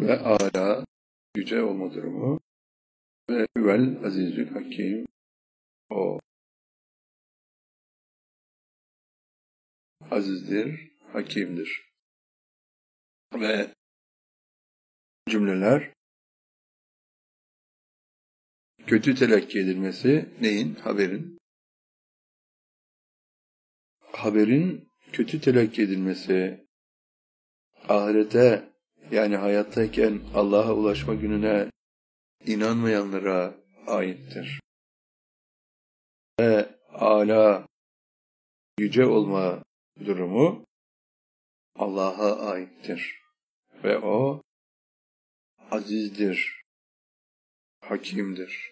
ve âlâ yüce olma durumu ve huvel azizül hakim, o azizdir, hakimdir. Ve cümleler kötü telakki edilmesi neyin? Haberin. Haberin kötü telakki edilmesi ahirete, yani hayattayken Allah'a ulaşma gününe inanmayanlara aittir. Ve âlâ yüce olma durumu Allah'a aittir. Ve o azizdir, hakimdir.